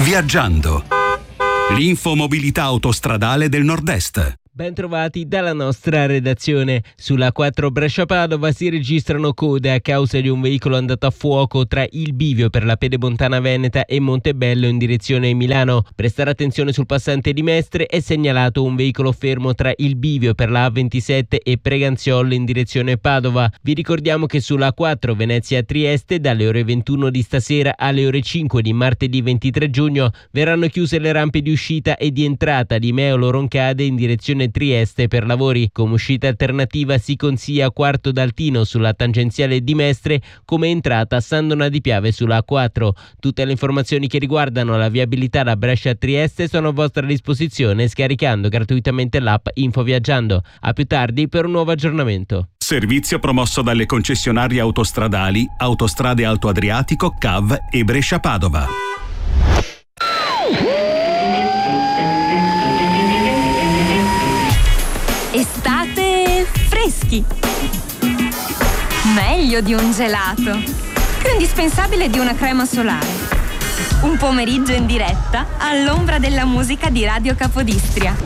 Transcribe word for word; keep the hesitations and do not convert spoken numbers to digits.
Viaggiando. L'infomobilità autostradale del Nord-Est. Bentrovati dalla nostra redazione. Sulla quattro Brescia-Padova si registrano code a causa di un veicolo andato a fuoco tra il bivio per la Pedemontana Veneta e Montebello in direzione Milano. Prestare attenzione sul passante di Mestre, è segnalato un veicolo fermo tra il bivio per la A ventisette e Preganziol in direzione Padova. Vi ricordiamo che sulla quattro Venezia-Trieste dalle ore ventuno di stasera alle ore cinque di martedì ventitré giugno verranno chiuse le rampe di uscita e di entrata di Meolo Roncade in direzione Trieste per lavori. Come uscita alternativa si consiglia Quarto d'Altino sulla tangenziale di Mestre, come entrata San Donà di Piave sulla A quattro. Tutte le informazioni che riguardano la viabilità da Brescia a Trieste sono a vostra disposizione scaricando gratuitamente l'app Info Viaggiando. A più tardi per un nuovo aggiornamento. Servizio promosso dalle concessionarie autostradali Autostrade Alto Adriatico, C A V e Brescia-Padova. Estate freschi. Meglio di un gelato. Più indispensabile di una crema solare. Un pomeriggio in diretta all'ombra della musica di Radio Capodistria.